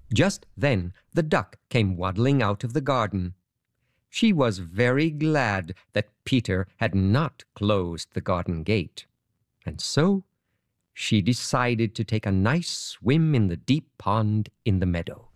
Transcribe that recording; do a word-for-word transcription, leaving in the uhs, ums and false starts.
Just then the duck came waddling out of the garden. She was very glad that Peter had not closed the garden gate, and so she decided to take a nice swim in the deep pond in the meadow.